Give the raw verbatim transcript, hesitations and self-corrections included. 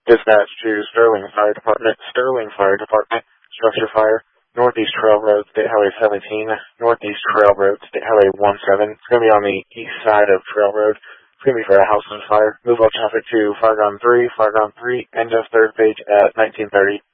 Dispatch to Sterling Fire Department. Sterling Fire Department. Structure fire. Northeast Trail Road, State Highway seventeen. Northeast Trail Road, State Highway seventeen. It's going to be on the east side of Trail Road. It's going to be for a house on fire. Move all traffic to Fargon three. Fargon three. End of third page at nineteen thirty.